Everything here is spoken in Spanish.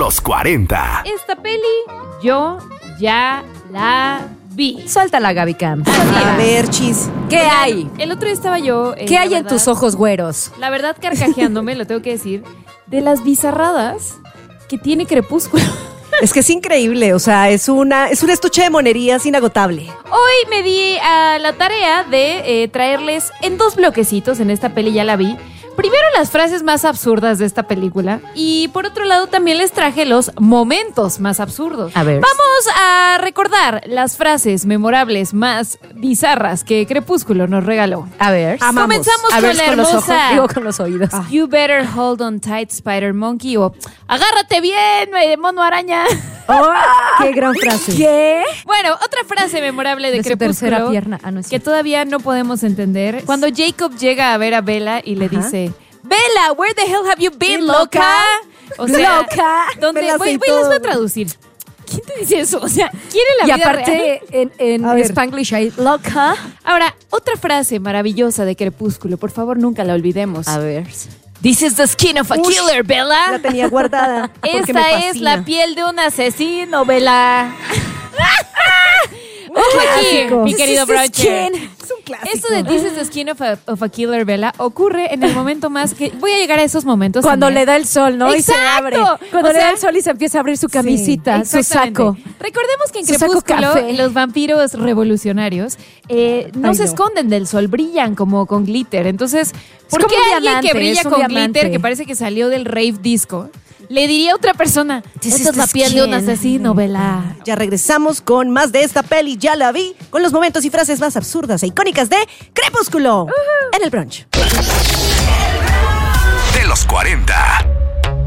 los 40. Esta peli yo ya la vi. Suéltala, Gaby Cam. A ver, Chis. ¿Qué hay? El otro día estaba yo... ¿Qué hay en tus ojos güeros? La verdad, carcajeándome, lo tengo que decir, de las bizarradas que tiene Crepúsculo. Es que es increíble, o sea, es un estuche de monerías inagotable. Hoy me di a la tarea de traerles en 2 bloquecitos, en esta peli ya la vi, primero las frases más absurdas de esta película y por otro lado también les traje los momentos más absurdos. A ver. Vamos a recordar las frases memorables más bizarras que Crepúsculo nos regaló. A ver. Amamos. Comenzamos A ver, con la con los ojos. hermosa Digo, con los oídos. You better hold on tight, Spider Monkey, o agárrate bien, mono araña. ¡Oh! ¡Qué gran frase! ¿Qué? Bueno, otra frase memorable de De su tercera Crepúsculo pierna. Ah, no es que cierto. todavía no podemos entender. Cuando Jacob llega a ver a Bella y le dice, Bella, where the hell have you been, loca? O sea, Loca. ¿dónde? Me la Voy, sé les voy a todo. traducir. ¿Quién te dice eso? O sea, ¿quiere la Y vida real? aparte, en A ver. Spanglish hay loca. Ahora, otra frase maravillosa de Crepúsculo, por favor, nunca la olvidemos. A ver. This is the skin of a killer, Bella. La tenía guardada. porque me Esta es fascina. la piel de un asesino, Bella. Ojo aquí, clásico. mi querido This is the Broche. skin. Es un clásico. Esto de This is the skin of a killer, Bella, ocurre en el momento más que... Voy a llegar a esos momentos. Cuando también. le da el sol, ¿no? Y se ¡Exacto! abre. Cuando O le da sea, el sol y se empieza a abrir su camisita, su Exactamente. saco. Recordemos que en Su saco Crepúsculo café. los vampiros revolucionarios no Ay, se no. esconden del sol, brillan como con glitter. Entonces, ¿por como qué un alguien diamante, que brilla es un con diamante. glitter que parece que salió del rave disco le diría a otra persona, This esta is es la the piel de un skin. asesino, Bella? Ya regresamos con más de esta peli, ya la vi, con los momentos y frases más absurdas e icónicas de Crepúsculo en el brunch. De los 40.